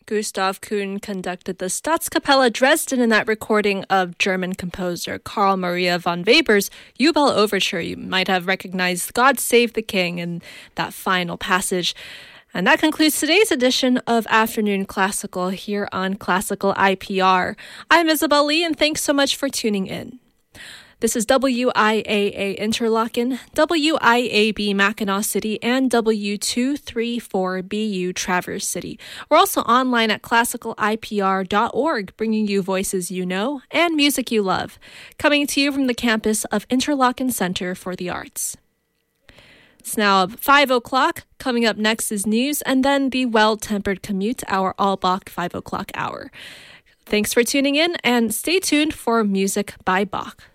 Gustav Kuhn conducted the Staatskapelle Dresden in that recording of German composer Carl Maria von Weber's Jubel Overture. You might have recognized God Save the King in that final passage. And that concludes today's edition of Afternoon Classical here on Classical IPR. I'm Isabel Lee, and thanks so much for tuning in. This is WIAA Interlaken, WIAB Mackinac City, and W234BU Traverse City. We're also online at classicalipr.org, bringing you voices you know and music you love. Coming to you from the campus of Interlaken Center for the Arts. It's now 5 o'clock. Coming up next is news, and then the Well-Tempered Commute, our all-Bach 5 o'clock hour. Thanks for tuning in, and stay tuned for music by Bach.